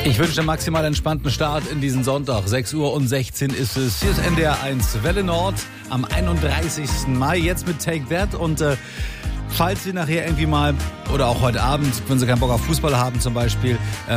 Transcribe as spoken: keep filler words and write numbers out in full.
Ich wünsche einen maximal entspannten Start in diesen Sonntag. sechs Uhr und sechzehn ist es. Hier ist N D R eins Welle Nord am einunddreißigsten Mai. Jetzt mit Take That. Und äh, falls Sie nachher irgendwie mal, oder auch heute Abend, wenn Sie keinen Bock auf Fußball haben zum Beispiel, äh,